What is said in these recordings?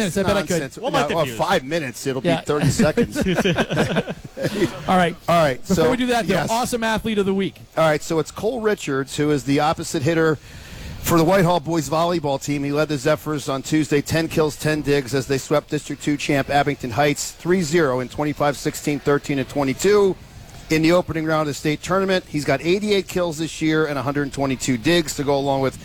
minutes. I bet I could. Nonsense. What about the Well, views? 5 minutes. It'll Yeah. be 30 seconds. All right. All right. Before So we do that, though, yes. awesome athlete of the week. All right, so it's Cole Richards, who is the opposite hitter for the Whitehall boys volleyball team. He led the Zephyrs on Tuesday, 10 kills, 10 digs, as they swept District 2 champ Abington Heights 3-0 in 25-16, 13, and 22. In the opening round of the state tournament, he's got 88 kills this year and 122 digs to go along with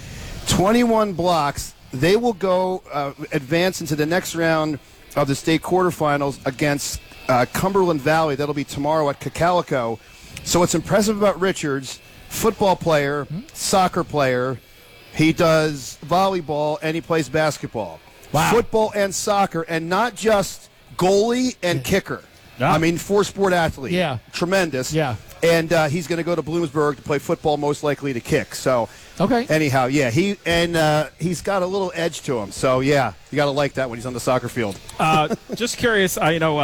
21 blocks. They will go advance into the next round of the state quarterfinals against Cumberland Valley. That'll be tomorrow at Cacalico. So what's impressive about Richards, football player, soccer player, he does volleyball, and he plays basketball. Wow. Football and soccer, and not just goalie and kicker. Yeah. I mean, four-sport athlete. Yeah. Tremendous. Yeah. And he's going to go to Bloomsburg to play football, most likely to kick. So, Okay. anyhow, yeah, he's got a little edge to him. So, yeah, you got to like that when he's on the soccer field. Just curious,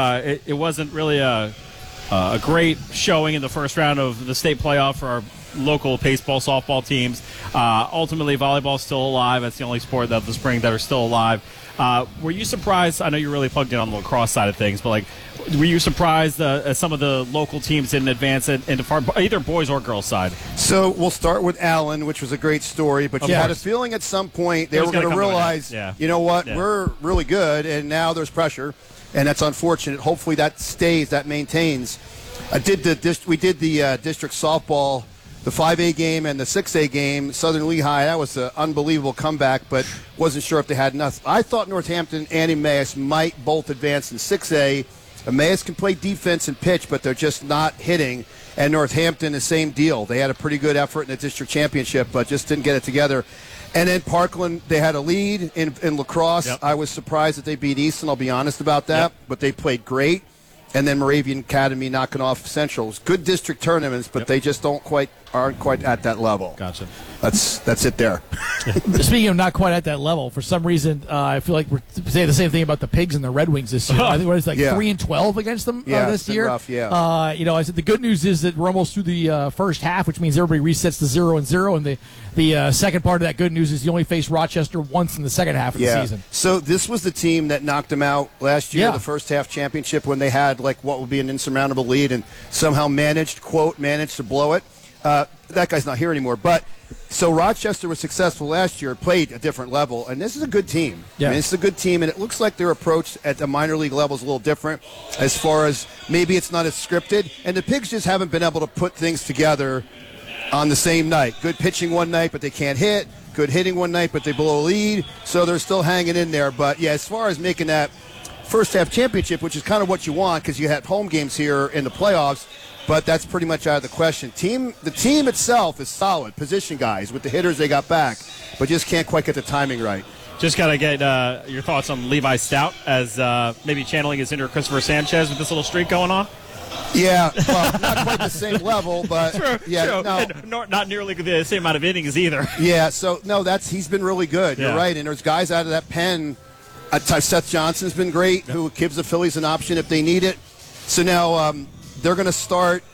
it wasn't really a great showing in the first round of the state playoff for our local baseball, softball teams. Ultimately, volleyball's still alive. That's the only sport of the spring that are still alive. Were you surprised? I know you're really plugged in on the lacrosse side of things, but were you surprised as some of the local teams didn't advance into far, either boys or girls side? So we'll start with Allen, which was a great story, but you had a feeling at some point they It was were going gonna to come to an realize, end. Yeah. you know what, Yeah. we're really good, and now there's pressure, and that's unfortunate. Hopefully that stays, that maintains. We did the district softball, the 5A game and the 6A game, Southern Lehigh. That was an unbelievable comeback, but wasn't sure if they had enough. I thought Northampton and Emmaus might both advance in 6A. Emmaus can play defense and pitch, but they're just not hitting. And Northampton, the same deal. They had a pretty good effort in the district championship, but just didn't get it together. And then Parkland, they had a lead in lacrosse. Yep. I was surprised that they beat Easton, I'll be honest about that, Yep. but they played great. And then Moravian Academy knocking off Centrals. Good district tournaments, but they just aren't quite at that level. Gotcha. That's it there. Speaking of not quite at that level, for some reason, I feel like we're saying the same thing about the Pigs and the Red Wings this year. I think it's Yeah. 3-12 against them Yeah, this it's been year. rough, yeah. I said the good news is that we're almost through the first half, which means everybody resets to 0-0, and the second part of that good news is you only face Rochester once in the second half of the season. So this was the team that knocked them out last year, Yeah. the first half championship, when they had what would be an insurmountable lead and somehow managed to blow it. That guy's not here anymore. But so Rochester was successful last year, played a different level, and this is a good team. Yeah. I mean, this is a good team, and it looks like their approach at the minor league level is a little different as far as maybe it's not as scripted. And the Pigs just haven't been able to put things together on the same night. Good pitching one night, but they can't hit. Good hitting one night, but they blow a lead. So they're still hanging in there. But, yeah, as far as making that first half championship, which is kind of what you want because you had home games here in the playoffs, but that's pretty much out of the question. The team itself is solid, position guys, with the hitters they got back, but just can't quite get the timing right. Just got to get your thoughts on Levi Stout as maybe channeling his inner Christopher Sanchez with this little streak going on. Yeah, well, not quite the same level, but True. no. And not nearly the same amount of innings either. Yeah, so no, he's been really good. Yeah. You're right, and there's guys out of that pen. Seth Johnson's been great, who gives the Phillies an option if they need it. So now they're going to start.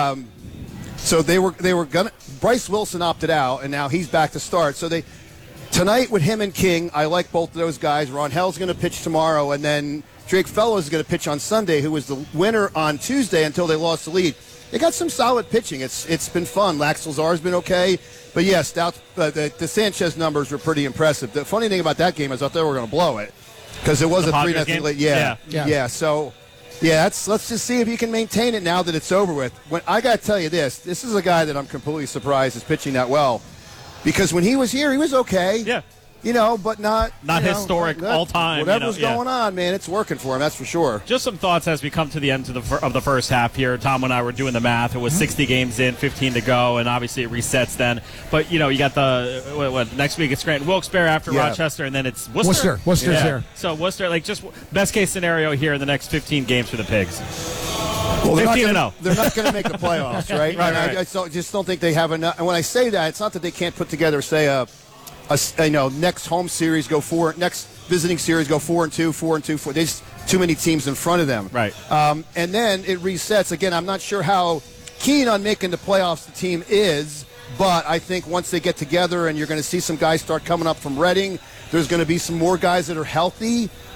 So they were going to. Bryce Wilson opted out, and now he's back to start. So tonight with him and King, I like both of those guys. Ron Hell's going to pitch tomorrow, and then Drake Fellows is going to pitch on Sunday, who was the winner on Tuesday until they lost the lead. They got some solid pitching. It's been fun. Lax Lazar's been okay. But, yeah, Stout, the Sanchez numbers were pretty impressive. The funny thing about that game is I thought they were going to blow it because it was The a 3-0 game? lead. Yeah. So, yeah, let's just see if you can maintain it now that it's over with. I got to tell you this is a guy that I'm completely surprised is pitching that well because when he was here, he was okay. Yeah. But not historic all-time, Whatever's going on, man, it's working for him. That's for sure. Just some thoughts as we come to the end of the first half here. Tom and I were doing the math. It was 60 games in, 15 to go, and obviously it resets then. But, you got the next week it's Scranton Wilkes-Barre after Rochester, and then it's Worcester. Worcester's here. So Worcester, just best-case scenario here in the next 15 games for the Pigs. Well, 15-0. They're not going to make the playoffs, right? Right. I just don't think they have enough. And when I say that, it's not that they can't put together, say, next home series next visiting series go 4-2, 4-2. There's too many teams in front of them. Right. And then it resets. Again, I'm not sure how keen on making the playoffs the team is, but I think once they get together and you're going to see some guys start coming up from Reading, there's going to be some more guys that are healthy.